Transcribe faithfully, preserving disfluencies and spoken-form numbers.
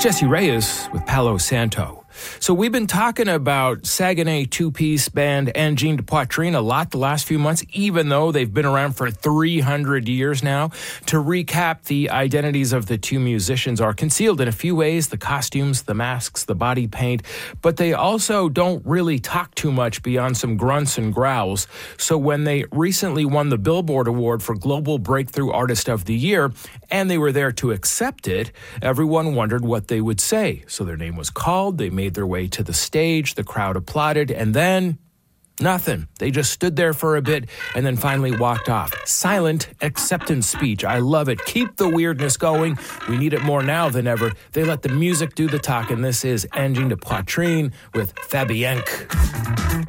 Jesse Reyes with Palo Santo. So we've been talking about Saguenay two-piece band Engine de Poitrine a lot the last few months, even though they've been around for three hundred years now. To recap, the identities of the two musicians are concealed in a few ways: the costumes, the masks, the body paint, but they also don't really talk too much beyond some grunts and growls. So when they recently won the Billboard Award for Global Breakthrough Artist of the Year, and they were there to accept it, everyone wondered what they would say. So their name was called, they made their way to the stage, the crowd applauded, and then nothing. They just stood there for a bit and then finally walked off. Silent acceptance speech. I love it. Keep the weirdness going. We need it more now than ever. They let the music do the talking. This is Engine de Poitrine with Fabienque.